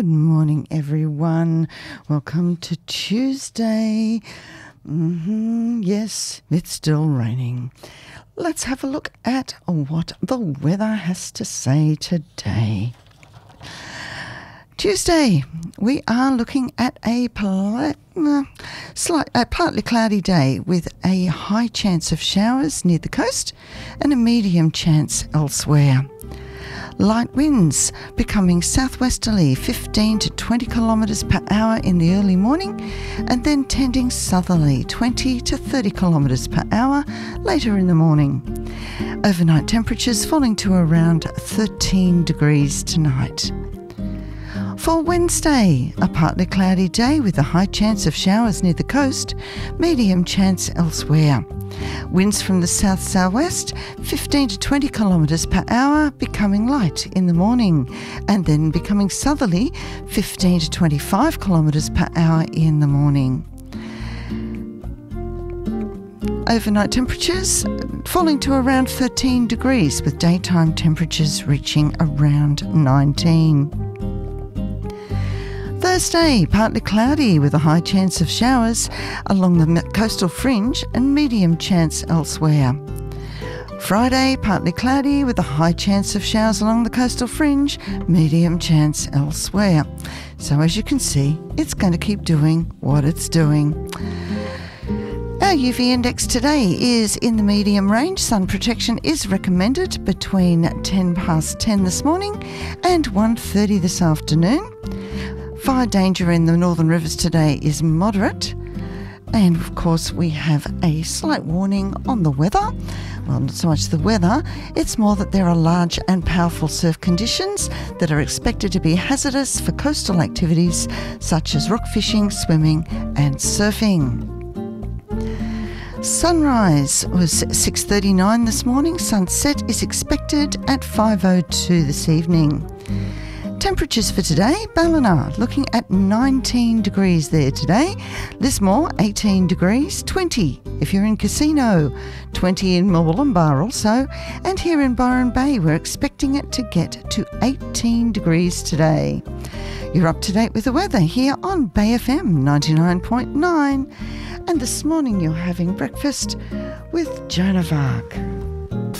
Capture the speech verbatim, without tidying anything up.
Good morning, everyone. Welcome to Tuesday. Mm-hmm. Yes, it's still raining. Let's have a look at what the weather has to say today. Tuesday, we are looking at a, pl- uh, slight, a partly cloudy day with a high chance of showers near the coast and a medium chance elsewhere. Light winds becoming southwesterly fifteen to twenty kilometres per hour in the early morning and then tending southerly twenty to thirty kilometres per hour later in the morning. Overnight temperatures falling to around thirteen degrees tonight. For Wednesday, a partly cloudy day with a high chance of showers near the coast, medium chance elsewhere. Winds from the south-southwest, fifteen to twenty kilometres per hour, becoming light in the morning, and then becoming southerly, fifteen to twenty-five kilometres per hour in the morning. Overnight temperatures falling to around thirteen degrees, with daytime temperatures reaching around nineteen. Thursday, partly cloudy with a high chance of showers along the coastal fringe and medium chance elsewhere. Friday, partly cloudy with a high chance of showers along the coastal fringe, medium chance elsewhere. So as you can see, it's going to keep doing what it's doing. Our U V index today is in the medium range. Sun protection is recommended between ten past ten this morning and one thirty this afternoon. Fire danger in the Northern Rivers today is moderate. And of course we have a slight warning on the weather. Well, not so much the weather, it's more that there are large and powerful surf conditions that are expected to be hazardous for coastal activities such as rock fishing, swimming and surfing. Sunrise was six thirty-nine this morning. Sunset is expected at five oh two this evening. Temperatures for today, Ballina looking at nineteen degrees there today, Lismore eighteen degrees, twenty if you're in Casino, twenty in Murwillumbah also, and here in Byron Bay we're expecting it to get to eighteen degrees today. You're up to date with the weather here on Bay F M ninety-nine point nine, and this morning you're having breakfast with Joan of Arc.